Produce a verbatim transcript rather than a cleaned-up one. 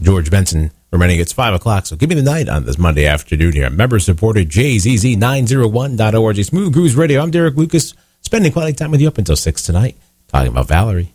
George Benson reminding it's five o'clock. So give me the night on this Monday afternoon here. Member supported J Z Z nine oh one dot org. Smooth Grooves Radio. I'm Derek Lucas, spending quality time with you up until six tonight, talking about Valerie.